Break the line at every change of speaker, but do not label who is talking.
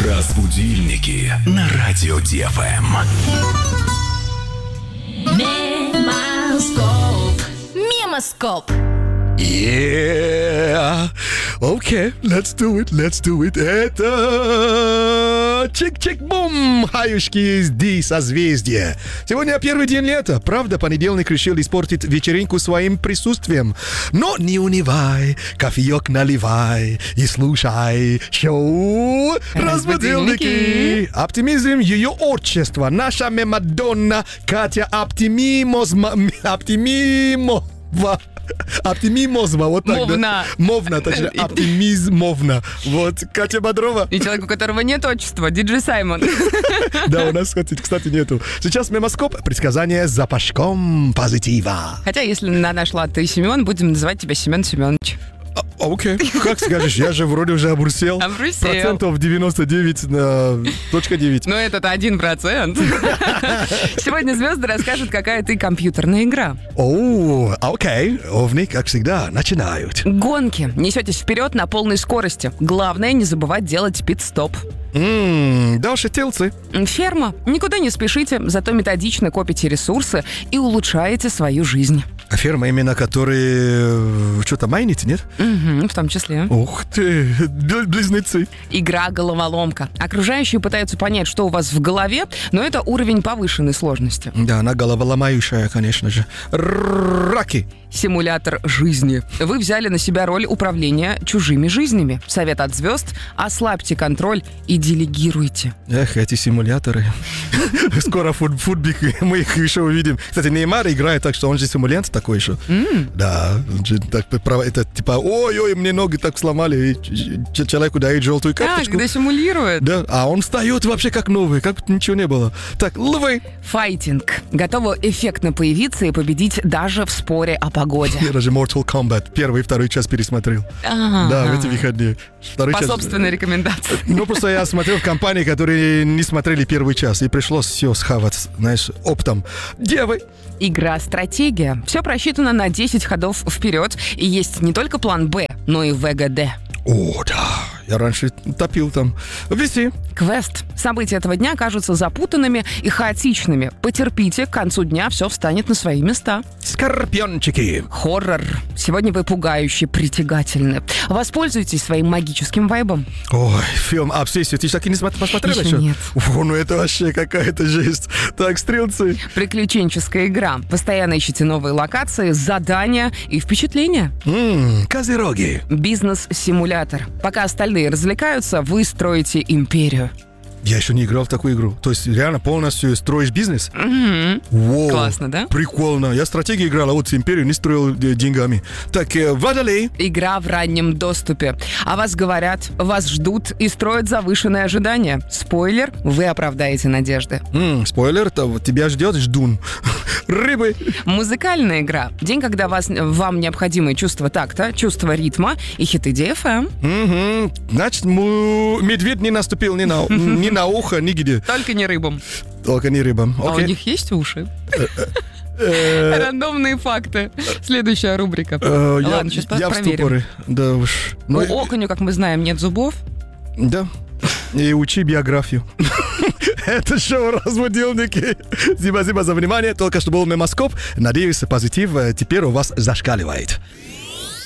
Разбудильники на радио ДФМ.
Мемоскоп.
Yeah. Okay, let's do it. Это чик-чик-бум, хаюшки из созвездия. Сегодня первый день лета. Правда, понедельник решил испортить вечеринку своим присутствием. Но не унывай, кофеек наливай и слушай шоу «Разбудильники». Оптимизм — ее отчество. Наша мемадонна Катя Оптимизмозва, вот так.
Мовна.
Да? Мовна, точнее, оптимизмовна. Вот, Катя Бодрова.
И человек, у которого нет отчества, диджей Саймон.
Да, у нас, кстати, нету. Сейчас мемоскоп, предсказание с запашком позитива.
Хотя, если на наш лад ты Семен, будем называть тебя Семен Семенович.
Окей, как скажешь, я же вроде уже обрусел. Процентов 99,9.
Но это-то 1%. Сегодня звезды расскажут, какая ты компьютерная игра.
О, окей, овни, как всегда, начинают.
Гонки. Несетесь вперед на полной скорости. Главное, не забывать делать пит-стоп.
Дальше телцы.
Ферма. Никуда не спешите, зато методично копите ресурсы и улучшаете свою жизнь.
А ферма именно, которые что-то майните, нет?
В том числе.
Ух ты, близнецы.
Игра «Головоломка». Окружающие пытаются понять, что у вас в голове, но это уровень повышенной сложности.
Да, она головоломающая, конечно же. Раки.
Симулятор жизни. Вы взяли на себя роль управления чужими жизнями. Совет от звезд: ослабьте контроль и делегируйте.
Эх, эти симуляторы. Скоро футбик мы их еще увидим. Кстати, Неймар играет так, что он же симулянт такой еще. Да, он же так, это типа, ой-ой, мне ноги так сломали, и человеку дают желтую карточку.
Когда симулирует.
Да, а он встает вообще как новый, как будто ничего не было. Так, львы.
Файтинг. Готовы эффектно появиться и победить даже в споре о погоде.
Я даже Mortal Kombat первый и второй час пересмотрел. Да, в эти выходные.
По собственной рекомендации.
Ну, просто я смотрел в компании, которые не смотрели первый час, и пришлось все схавать, знаешь, оптом. Девы.
Игра «Стратегия». Все просчитано на 10 ходов вперед, и есть не только план «Б», но и ВГД.
О, да, я раньше топил там. Веси.
Квест. События этого дня кажутся запутанными и хаотичными. Потерпите, к концу дня все встанет на свои места.
Скорпиончики.
Хоррор. Сегодня вы пугающе притягательны. Воспользуйтесь своим магическим вайбом.
Ой, фильм «Обсессию». Ты же так и не посмотрел еще?
Нет.
О, ну это вообще какая-то жесть. Так, стрелцы.
Приключенческая игра. Постоянно ищите новые локации, задания и впечатления.
Козероги.
Бизнес-симулятор. Пока остальные развлекаются, вы строите империю.
Я еще не играл в такую игру. То есть реально полностью строишь бизнес? Воу,
Классно, да?
Прикольно. Я стратегию играл, а вот империю не строил деньгами. Так, Водолей.
Игра в раннем доступе. О вас говорят, вас ждут и строят завышенные ожидания. Спойлер, вы оправдаете надежды.
Спойлер, тебя ждет ждун. Рыбы.
Музыкальная игра. День, когда вам необходимы чувство такта, чувство ритма и хиты DFM.
Значит, медведь не наступил ни на ухо, нигде.
Только не рыбам.
Только не рыбам.
А у них есть уши? Рандомные факты. Следующая рубрика. Ладно, сейчас
я
проверим.
в ступоре. Да уж.
У окуню, как мы знаем, нет зубов.
Да. И учи биографию. Это шоу «Разбудильники». Спасибо за внимание. Только что был мемоскоп. Надеюсь, позитив теперь у вас зашкаливает.